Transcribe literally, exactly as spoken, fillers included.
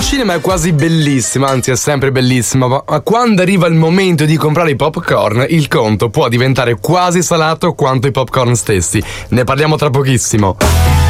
cinema è quasi bellissima, anzi è sempre bellissima, ma quando arriva il momento di comprare i popcorn, il conto può diventare quasi salato quanto i popcorn stessi. Ne parliamo tra pochissimo.